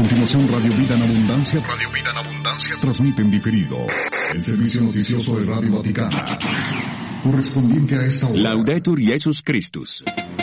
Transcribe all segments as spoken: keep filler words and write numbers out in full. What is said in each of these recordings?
continuación Radio Vida en Abundancia. Radio Vida en Abundancia transmite en diferido el servicio noticioso de Radio Vaticana, correspondiente a esta hora. Laudetur Jesus Christus.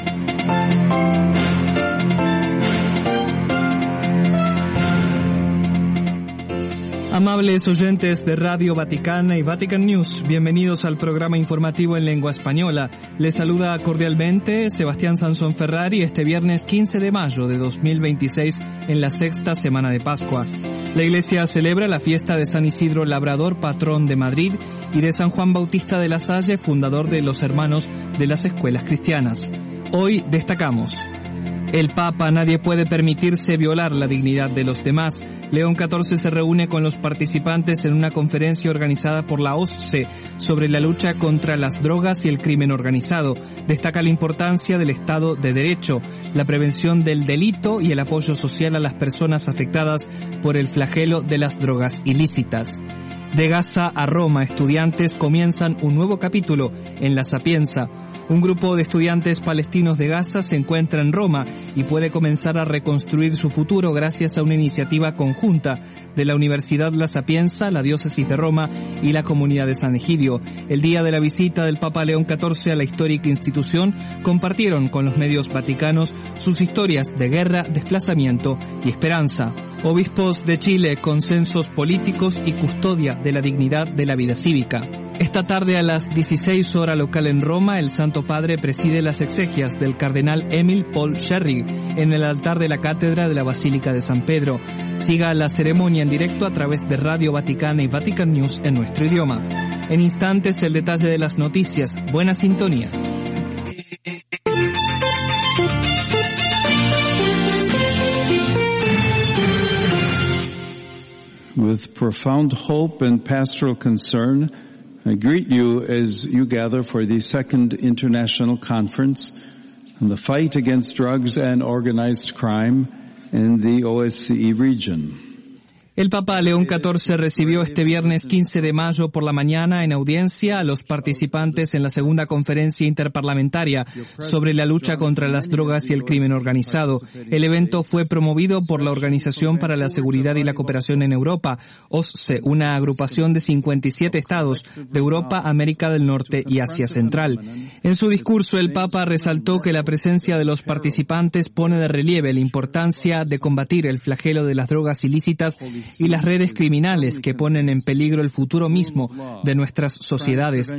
Amables oyentes de Radio Vaticana y Vatican News, bienvenidos al programa informativo en lengua española. Les saluda cordialmente Sebastián Sansón Ferrari este viernes quince de mayo de dos mil veintiséis en la sexta semana de Pascua. La Iglesia celebra la fiesta de San Isidro Labrador, patrón de Madrid, y de San Juan Bautista de la Salle, fundador de los Hermanos de las Escuelas Cristianas. Hoy destacamos: el Papa: nadie puede permitirse violar la dignidad de los demás. León catorce se reúne con los participantes en una conferencia organizada por la O S C E sobre la lucha contra las drogas y el crimen organizado. Destaca la importancia del Estado de Derecho, la prevención del delito y el apoyo social a las personas afectadas por el flagelo de las drogas ilícitas. De Gaza a Roma, estudiantes comienzan un nuevo capítulo en La Sapienza. Un grupo de estudiantes palestinos de Gaza se encuentra en Roma y puede comenzar a reconstruir su futuro gracias a una iniciativa conjunta de la Universidad La Sapienza, la Diócesis de Roma y la Comunidad de San Egidio. El día de la visita del Papa León catorce a la histórica institución, compartieron con los medios vaticanos sus historias de guerra, desplazamiento y esperanza. Obispos de Chile: consensos políticos y custodia de la dignidad de la vida cívica. Esta tarde a las dieciséis hora local en Roma, el Santo Padre preside las exequias del cardenal Emil Paul Scherrig en el altar de la cátedra de la Basílica de San Pedro. Siga la ceremonia en directo a través de Radio Vaticana y Vatican News en nuestro idioma. En instantes el detalle de las noticias. Buena sintonía. With profound hope and pastoral concern, I greet you as you gather for the second International Conference on the fight against drugs and organized crime in the O S C E region. El Papa León catorce recibió este viernes quince de mayo por la mañana en audiencia a los participantes en la segunda conferencia interparlamentaria sobre la lucha contra las drogas y el crimen organizado. El evento fue promovido por la Organización para la Seguridad y la Cooperación en Europa, O S C E, una agrupación de cincuenta y siete estados de Europa, América del Norte y Asia Central. En su discurso, el Papa resaltó que la presencia de los participantes pone de relieve la importancia de combatir el flagelo de las drogas ilícitas y las redes criminales que ponen en peligro el futuro mismo de nuestras sociedades.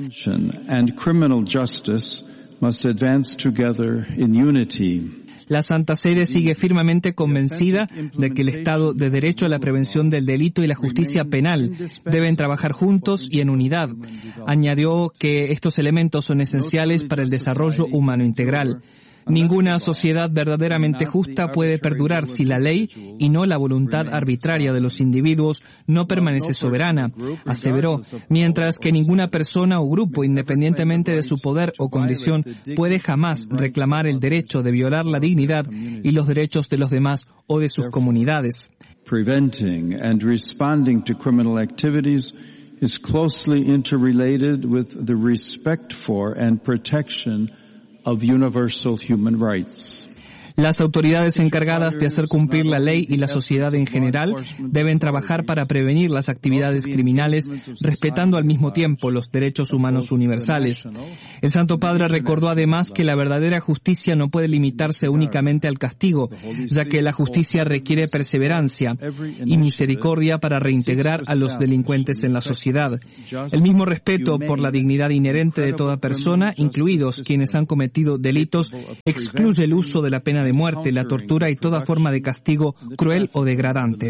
La Santa Sede sigue firmemente convencida de que el Estado de Derecho, la prevención del delito y la justicia penal deben trabajar juntos y en unidad. Añadió que estos elementos son esenciales para el desarrollo humano integral. Ninguna sociedad verdaderamente justa puede perdurar si la ley, y no la voluntad arbitraria de los individuos, no permanece soberana, aseveró, mientras que ninguna persona o grupo, independientemente de su poder o condición, puede jamás reclamar el derecho de violar la dignidad y los derechos de los demás o de sus comunidades. Preventing and responding to criminal activities is closely interrelated with the respect for and protection of universal human rights. Las autoridades encargadas de hacer cumplir la ley y la sociedad en general deben trabajar para prevenir las actividades criminales, respetando al mismo tiempo los derechos humanos universales. El Santo Padre recordó además que la verdadera justicia no puede limitarse únicamente al castigo, ya que la justicia requiere perseverancia y misericordia para reintegrar a los delincuentes en la sociedad. El mismo respeto por la dignidad inherente de toda persona, incluidos quienes han cometido delitos, excluye el uso de la pena de muerte, la tortura y toda forma de castigo cruel o degradante.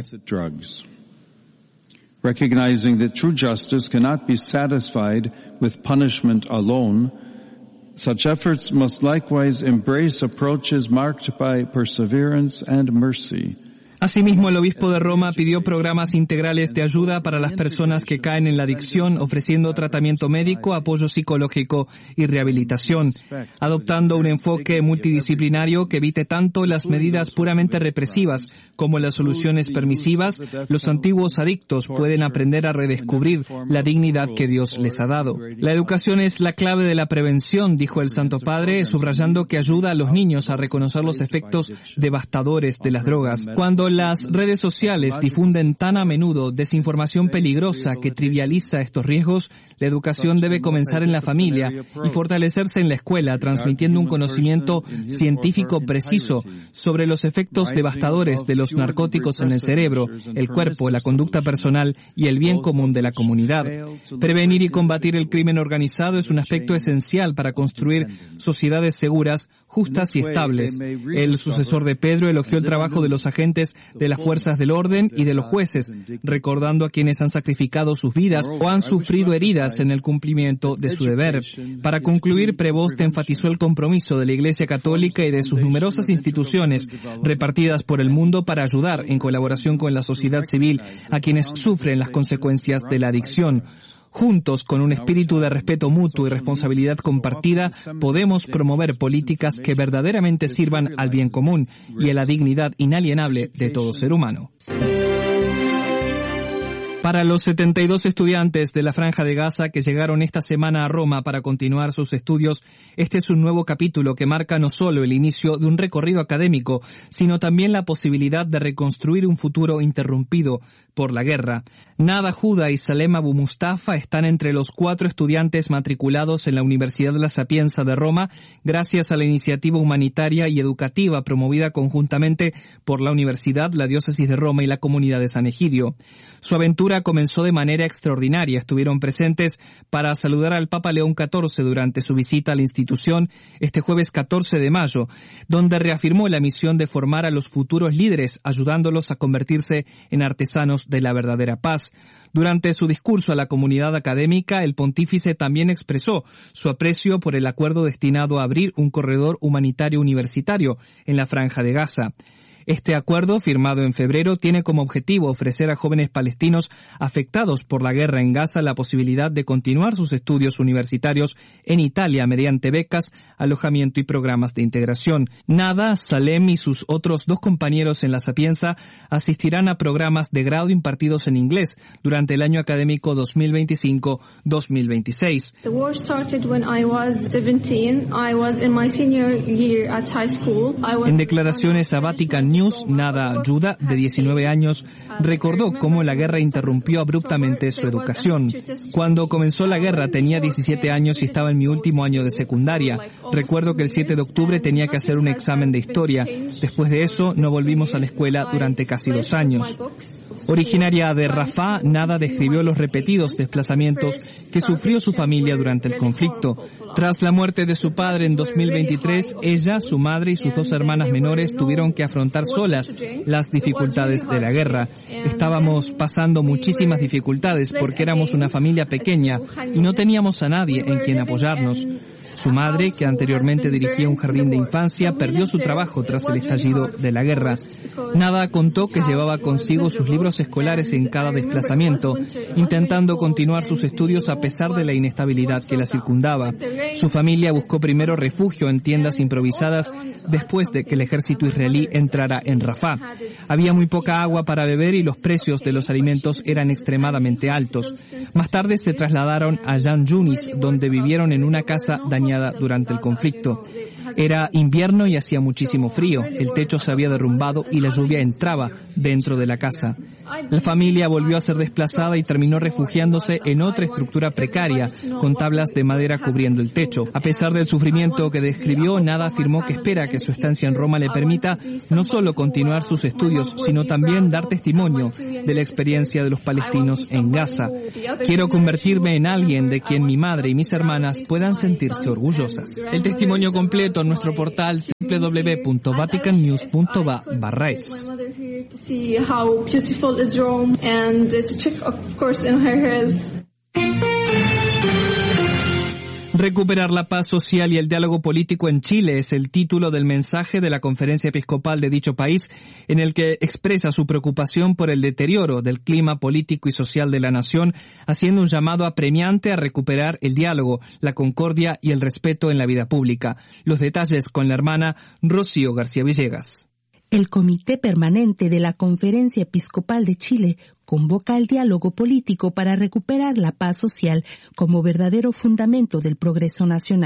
Recognizing that true justice cannot be satisfied with punishment alone, such efforts must likewise embrace approaches marked by perseverance and mercy. Asimismo, el obispo de Roma pidió programas integrales de ayuda para las personas que caen en la adicción, ofreciendo tratamiento médico, apoyo psicológico y rehabilitación, adoptando un enfoque multidisciplinario que evite tanto las medidas puramente represivas como las soluciones permisivas. Los antiguos adictos pueden aprender a redescubrir la dignidad que Dios les ha dado. La educación es la clave de la prevención, dijo el Santo Padre, subrayando que ayuda a los niños a reconocer los efectos devastadores de las drogas. Cuando las redes sociales difunden tan a menudo desinformación peligrosa que trivializa estos riesgos, la educación debe comenzar en la familia y fortalecerse en la escuela, transmitiendo un conocimiento científico preciso sobre los efectos devastadores de los narcóticos en el cerebro, el cuerpo, la conducta personal y el bien común de la comunidad. Prevenir y combatir el crimen organizado es un aspecto esencial para construir sociedades seguras, justas y estables. El sucesor de Pedro elogió el trabajo de los agentes de las fuerzas del orden y de los jueces, recordando a quienes han sacrificado sus vidas o han sufrido heridas en el cumplimiento de su deber. Para concluir, Prevost enfatizó el compromiso de la Iglesia Católica y de sus numerosas instituciones repartidas por el mundo para ayudar, en colaboración con la sociedad civil, a quienes sufren las consecuencias de la adicción. Juntos, con un espíritu de respeto mutuo y responsabilidad compartida, podemos promover políticas que verdaderamente sirvan al bien común y a la dignidad inalienable de todo ser humano. Para los setenta y dos estudiantes de la Franja de Gaza que llegaron esta semana a Roma para continuar sus estudios, este es un nuevo capítulo que marca no solo el inicio de un recorrido académico, sino también la posibilidad de reconstruir un futuro interrumpido por la guerra. Nada Juda y Salem Abu Mustafa están entre los cuatro estudiantes matriculados en la Universidad de La Sapienza de Roma, gracias a la iniciativa humanitaria y educativa promovida conjuntamente por la Universidad, la Diócesis de Roma y la Comunidad de San Egidio. Su aventura comenzó de manera extraordinaria. Estuvieron presentes para saludar al Papa León catorce durante su visita a la institución este jueves catorce de mayo, donde reafirmó la misión de formar a los futuros líderes, ayudándolos a convertirse en artesanos de la verdadera paz. Durante su discurso a la comunidad académica, el pontífice también expresó su aprecio por el acuerdo destinado a abrir un corredor humanitario universitario en la Franja de Gaza. Este acuerdo, firmado en febrero, tiene como objetivo ofrecer a jóvenes palestinos afectados por la guerra en Gaza la posibilidad de continuar sus estudios universitarios en Italia mediante becas, alojamiento y programas de integración. Nada, Salem y sus otros dos compañeros en La Sapienza asistirán a programas de grado impartidos en inglés durante el año académico dos mil veinticinco dos mil veintiséis. The war started when I was seventeen. I was in my senior year at high school. I was... En declaraciones a Vatican News, Nada Juda, de diecinueve años, recordó cómo la guerra interrumpió abruptamente su educación. Cuando comenzó la guerra tenía diecisiete años y estaba en mi último año de secundaria. Recuerdo que el siete de octubre tenía que hacer un examen de historia. Después de eso, no volvimos a la escuela durante casi dos años. Originaria de Rafah, Nada describió los repetidos desplazamientos que sufrió su familia durante el conflicto. Tras la muerte de su padre en dos mil veintitrés, ella, su madre y sus dos hermanas menores tuvieron que afrontar solas las dificultades de la guerra. Estábamos pasando muchísimas dificultades porque éramos una familia pequeña y no teníamos a nadie en quien apoyarnos. Su madre, que anteriormente dirigía un jardín de infancia, perdió su trabajo tras el estallido de la guerra. Nada contó que llevaba consigo sus libros escolares en cada desplazamiento, intentando continuar sus estudios a pesar de la inestabilidad que la circundaba. Su familia buscó primero refugio en tiendas improvisadas después de que el ejército israelí entrara en Rafah. Había muy poca agua para beber y los precios de los alimentos eran extremadamente altos. Más tarde se trasladaron a Jan Yunis, donde vivieron en una casa dañada durante el conflicto. Era invierno y hacía muchísimo frío. El techo se había derrumbado y la lluvia entraba dentro de la casa. La familia volvió a ser desplazada y terminó refugiándose en otra estructura precaria, con tablas de madera cubriendo el techo. A pesar del sufrimiento que describió, Nada afirmó que espera que su estancia en Roma le permita no solo continuar sus estudios, sino también dar testimonio de la experiencia de los palestinos en Gaza. Quiero convertirme en alguien de quien mi madre y mis hermanas puedan sentirse orgullosas. El testimonio completo en nuestro portal doble u doble u doble u punto vatican news punto va barra es. Recuperar la paz social y el diálogo político en Chile es el título del mensaje de la Conferencia Episcopal de dicho país, en el que expresa su preocupación por el deterioro del clima político y social de la nación, haciendo un llamado apremiante a recuperar el diálogo, la concordia y el respeto en la vida pública. Los detalles con la hermana Rocío García Villegas. El Comité Permanente de la Conferencia Episcopal de Chile convoca al diálogo político para recuperar la paz social como verdadero fundamento del progreso nacional.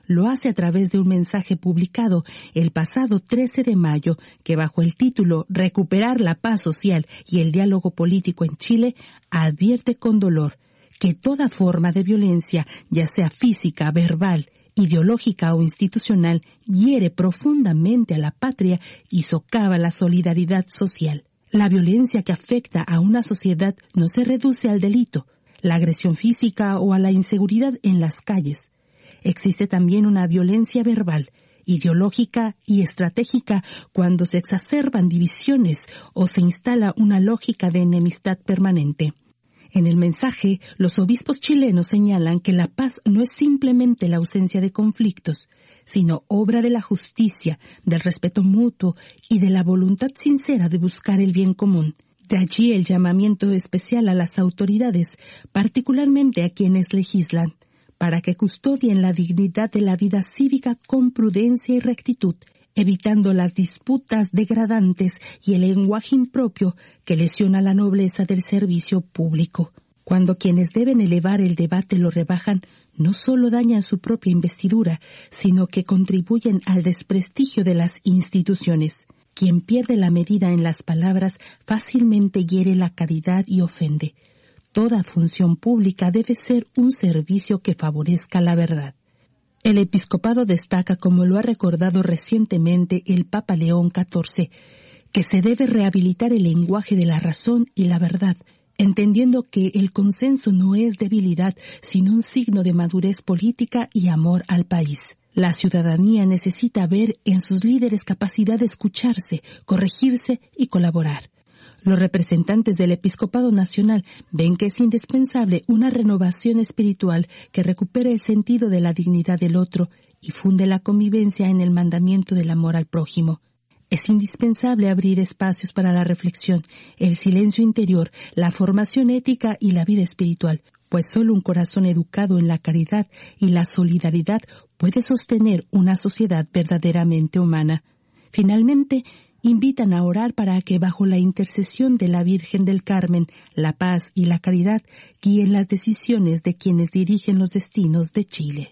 lo hace a través de un mensaje publicado el pasado trece de mayo que bajo el título Recuperar la paz social y el diálogo político en Chile advierte con dolor que toda forma de violencia, ya sea física, verbal, ideológica o institucional, hiere profundamente a la patria y socava la solidaridad social. La violencia que afecta a una sociedad no se reduce al delito, la agresión física o a la inseguridad en las calles. Existe también una violencia verbal, ideológica y estratégica cuando se exacerban divisiones o se instala una lógica de enemistad permanente. En el mensaje, los obispos chilenos señalan que la paz no es simplemente la ausencia de conflictos, sino obra de la justicia, del respeto mutuo y de la voluntad sincera de buscar el bien común. De allí el llamamiento especial a las autoridades, particularmente a quienes legislan, para que custodien la dignidad de la vida cívica con prudencia y rectitud, evitando las disputas degradantes y el lenguaje impropio que lesiona la nobleza del servicio público. Cuando quienes deben elevar el debate lo rebajan, no solo dañan su propia investidura, sino que contribuyen al desprestigio de las instituciones. Quien pierde la medida en las palabras fácilmente hiere la caridad y ofende. Toda función pública debe ser un servicio que favorezca la verdad. El episcopado destaca, como lo ha recordado recientemente el Papa León catorce, que se debe rehabilitar el lenguaje de la razón y la verdad, entendiendo que el consenso no es debilidad, sino un signo de madurez política y amor al país. La ciudadanía necesita ver en sus líderes capacidad de escucharse, corregirse y colaborar. Los representantes del Episcopado Nacional ven que es indispensable una renovación espiritual que recupere el sentido de la dignidad del otro y funde la convivencia en el mandamiento del amor al prójimo. Es indispensable abrir espacios para la reflexión, el silencio interior, la formación ética y la vida espiritual, pues solo un corazón educado en la caridad y la solidaridad puede sostener una sociedad verdaderamente humana. Finalmente, invitan a orar para que bajo la intercesión de la Virgen del Carmen, la paz y la caridad guíen las decisiones de quienes dirigen los destinos de Chile.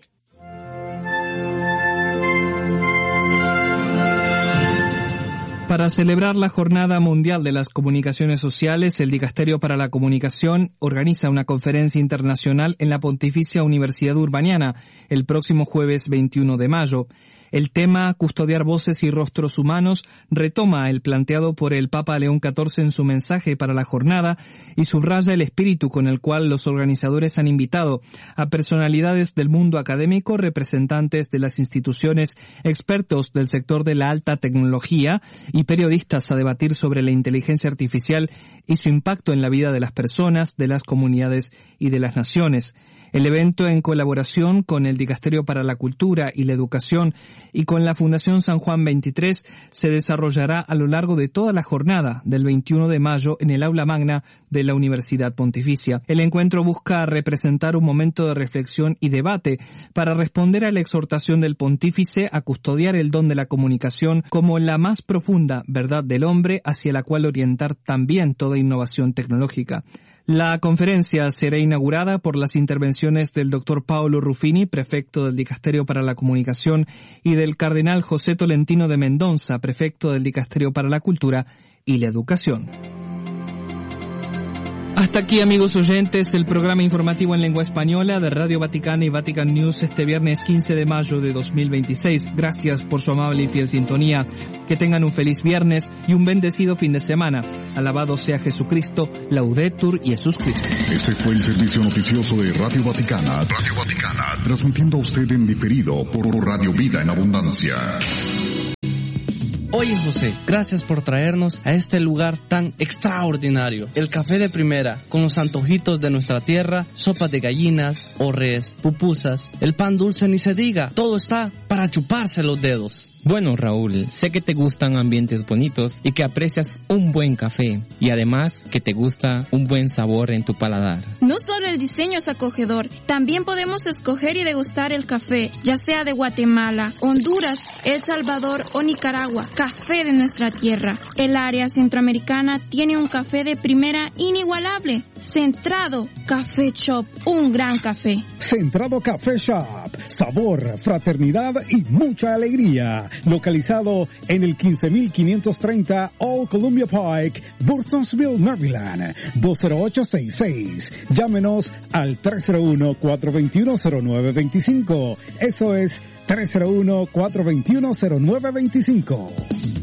Para celebrar la Jornada Mundial de las Comunicaciones Sociales, el Dicasterio para la Comunicación organiza una conferencia internacional en la Pontificia Universidad Urbaniana el próximo jueves veintiuno de mayo. El tema, custodiar voces y rostros humanos, retoma el planteado por el Papa León catorce en su mensaje para la jornada y subraya el espíritu con el cual los organizadores han invitado a personalidades del mundo académico, representantes de las instituciones, expertos del sector de la alta tecnología y periodistas a debatir sobre la inteligencia artificial y su impacto en la vida de las personas, de las comunidades y de las naciones. El evento, en colaboración con el Dicasterio para la Cultura y la Educación y con la Fundación San Juan veintitrés, se desarrollará a lo largo de toda la jornada del veintiuno de mayo en el aula magna de la Universidad Pontificia. El encuentro busca representar un momento de reflexión y debate para responder a la exhortación del pontífice a custodiar el don de la comunicación como la más profunda verdad del hombre, hacia la cual orientar también toda innovación tecnológica. La conferencia será inaugurada por las intervenciones del doctor Paolo Ruffini, prefecto del Dicasterio para la Comunicación, y del cardenal José Tolentino de Mendoza, prefecto del Dicasterio para la Cultura y la Educación. Hasta aquí, amigos oyentes, el programa informativo en lengua española de Radio Vaticana y Vatican News este viernes quince de mayo de dos mil veintiséis. Gracias por su amable y fiel sintonía. Que tengan un feliz viernes y un bendecido fin de semana. Alabado sea Jesucristo, Laudetur Jesus Christus. Este fue el servicio noticioso de Radio Vaticana. Radio Vaticana, transmitiendo a usted en diferido por Radio Vida en Abundancia. Oye, José, gracias por traernos a este lugar tan extraordinario. El café de primera, con los antojitos de nuestra tierra, sopas de gallinas, orres, pupusas, el pan dulce ni se diga. Todo está para chuparse los dedos. Bueno, Raúl, sé que te gustan ambientes bonitos y que aprecias un buen café y además que te gusta un buen sabor en tu paladar. No solo el diseño es acogedor, también podemos escoger y degustar el café, ya sea de Guatemala, Honduras, El Salvador o Nicaragua, café de nuestra tierra. El área centroamericana tiene un café de primera inigualable. Centrado Café Shop, un gran café. Centrado Café Shop, sabor, fraternidad y mucha alegría. Localizado en el quince mil quinientos treinta Old Columbia Pike, Burtonsville, Maryland, dos cero ocho seis seis. Llámenos al tres cero uno, cuatro dos uno, cero nueve dos cinco. Eso es tres cero uno, cuatro dos uno, cero nueve dos cinco.